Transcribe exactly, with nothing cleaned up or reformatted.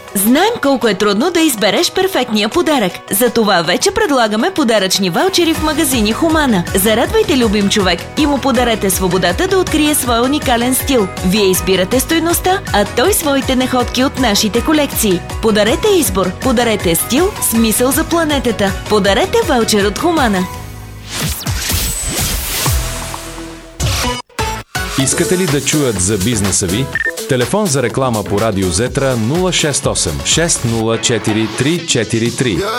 Знаем колко е трудно да избереш перфектния подарък. Затова вече предлагаме подаръчни ваучери в магазини Хумана. Зарадвайте любим човек и му подарете свободата да открие своя уникален стил. Вие избирате стойността, а той своите находки от нашите колекции. Подарете избор, подарете стил, смисъл за планетата. Подарете ваучер от Хумана. Искате ли да чуят за бизнеса ви? Телефон за реклама по Радио Зетра нула шест осем шест нула четири три четири три.